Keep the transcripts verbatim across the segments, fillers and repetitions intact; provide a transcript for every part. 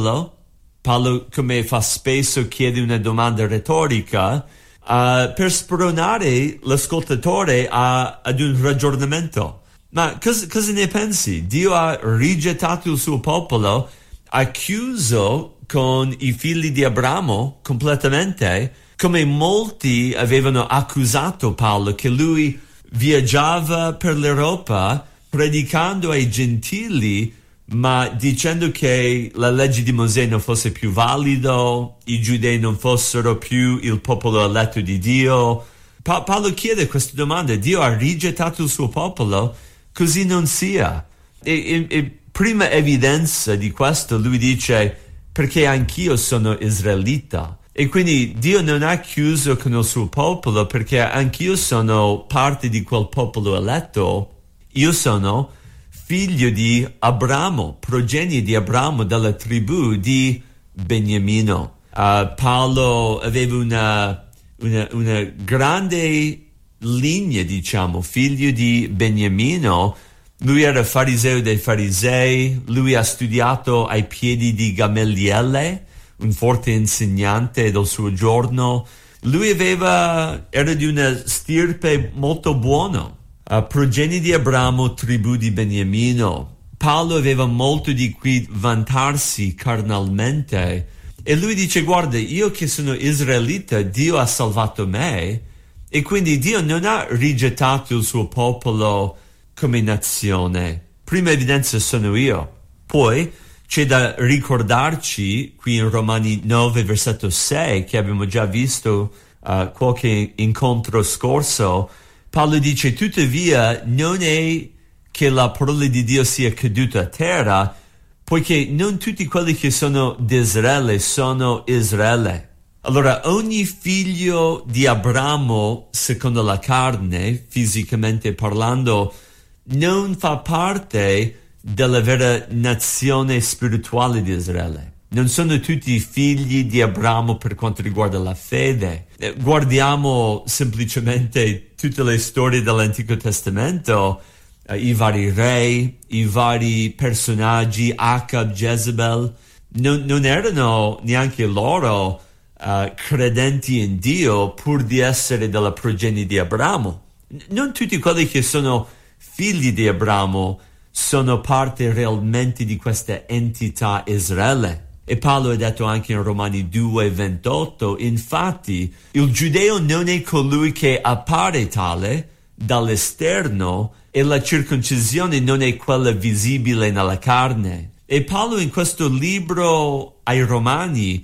popolo, Paolo, come fa spesso, chiede una domanda retorica uh, per spronare l'ascoltatore a, ad un ragionamento. Ma cosa, cosa ne pensi? Dio ha rigettato il suo popolo, ha chiuso con i figli di Abramo completamente, come molti avevano accusato Paolo, che lui viaggiava per l'Europa predicando ai gentili, ma dicendo che la legge di Mosè non fosse più valido, i giudei non fossero più il popolo eletto di Dio. Pa- Paolo chiede questa domanda: Dio ha rigettato il suo popolo? Così non sia. E, e, e prima evidenza di questo lui dice: perché anch'io sono israelita. E quindi Dio non ha chiuso con il suo popolo perché anch'io sono parte di quel popolo eletto. Io sono figlio di Abramo, progenie di Abramo, della tribù di Beniamino. Uh, Paolo aveva una, una, una grande linea, diciamo, figlio di Beniamino. Lui era fariseo dei farisei, lui ha studiato ai piedi di Gamaliele, un forte insegnante del suo giorno. Lui aveva, era di una stirpe molto buona. Uh, progenie di Abramo, tribù di Beniamino. Paolo aveva molto di cui vantarsi carnalmente e lui dice: guarda, io che sono israelita, Dio ha salvato me e quindi Dio non ha rigettato il suo popolo come nazione. Prima evidenza sono io. Poi c'è da ricordarci qui in Romani nove versetto sei, che abbiamo già visto uh, qualche incontro scorso. Paolo dice: tuttavia non è che la parola di Dio sia caduta a terra, poiché non tutti quelli che sono di Israele sono Israele. Allora, ogni figlio di Abramo, secondo la carne, fisicamente parlando, non fa parte della vera nazione spirituale di Israele. Non sono tutti figli di Abramo per quanto riguarda la fede. Guardiamo semplicemente tutte le storie dell'Antico Testamento, uh, i vari re, i vari personaggi, Acab, Jezebel, non, non erano neanche loro uh, credenti in Dio pur di essere della progenie di Abramo. Non tutti quelli che sono figli di Abramo sono parte realmente di questa entità Israele. E Paolo ha detto anche in Romani due ventotto, infatti, il giudeo non è colui che appare tale dall'esterno e la circoncisione non è quella visibile nella carne. E Paolo in questo libro ai Romani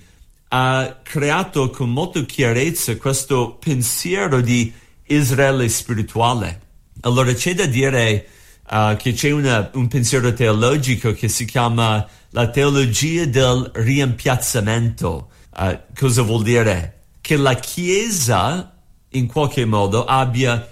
ha creato con molta chiarezza questo pensiero di Israele spirituale. Allora c'è da dire uh, che c'è una, un pensiero teologico che si chiama la teologia del riempiazzamento. Uh, cosa vuol dire? Che la Chiesa, in qualche modo, abbia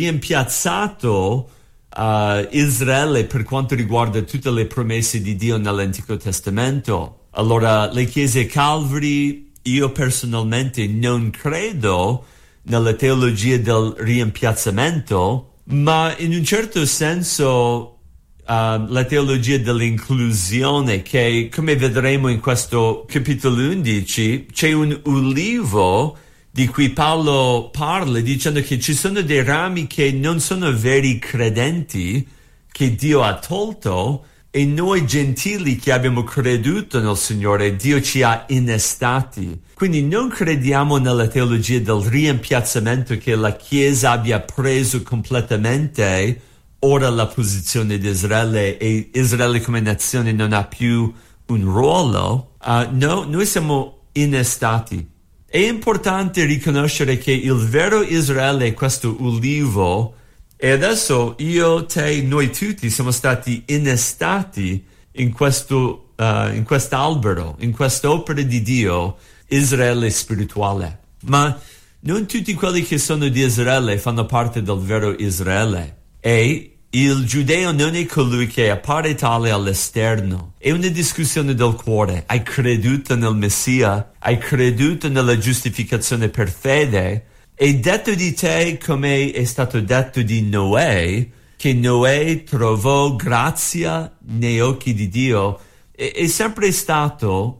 riempiazzato uh, Israele per quanto riguarda tutte le promesse di Dio nell'Antico Testamento. Allora, le chiese Calvary, io personalmente non credo nella teologia del riempiazzamento, ma in un certo senso Uh, la teologia dell'inclusione, che come vedremo in questo capitolo undici c'è un ulivo di cui Paolo parla dicendo che ci sono dei rami che non sono veri credenti che Dio ha tolto e noi gentili che abbiamo creduto nel Signore Dio ci ha innestati. Quindi non crediamo nella teologia del riempiazzamento, che la Chiesa abbia preso completamente ora la posizione di Israele e Israele come nazione non ha più un ruolo. Uh, no, noi siamo innestati. È importante riconoscere che il vero Israele è questo ulivo e adesso io, te, noi tutti siamo stati innestati in questo, uh, in quest'albero, in quest'opera di Dio, Israele spirituale. Ma non tutti quelli che sono di Israele fanno parte del vero Israele. E il giudeo non è colui che appare tale all'esterno. È una discussione del cuore. Hai creduto nel Messia, hai creduto nella giustificazione per fede, e detto di te come è stato detto di Noè, che Noè trovò grazia nei occhi di Dio. È, è sempre stato